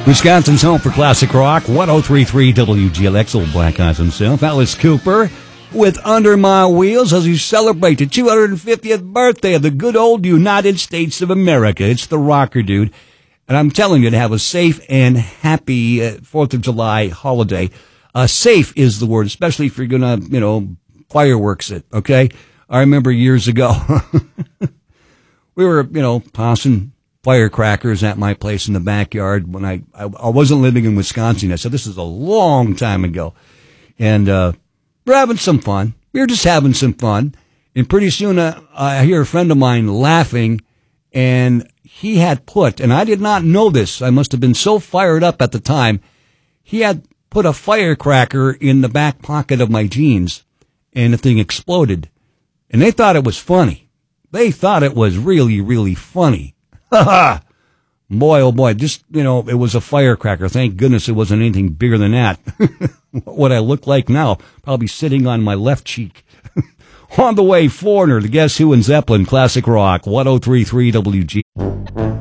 Wisconsin's home for classic rock, 103.3 WGLX, old Black Eyes himself, Alice Cooper, with Under My Wheels as he celebrates the 250th birthday of the good old United States of America. It's the rocker, dude. And I'm telling you to have a safe and happy 4th of July holiday. Safe is the word, especially if you're going to, fireworks it, okay? I remember years ago, we were, tossing firecrackers at my place in the backyard when I wasn't living in Wisconsin. I said, this is a long time ago. And we're having some fun. We were just having some fun. And pretty soon I hear a friend of mine laughing, and he had put, and I did not know this, I must have been so fired up at the time, he had put a firecracker in the back pocket of my jeans, and the thing exploded. And they thought it was funny. They thought it was really, really funny. Boy, oh boy, just, it was a firecracker. Thank goodness it wasn't anything bigger than that. What I look like now, probably sitting on my left cheek. On the way, Foreigner, the Guess Who and Zeppelin, classic rock, 103.3 WG.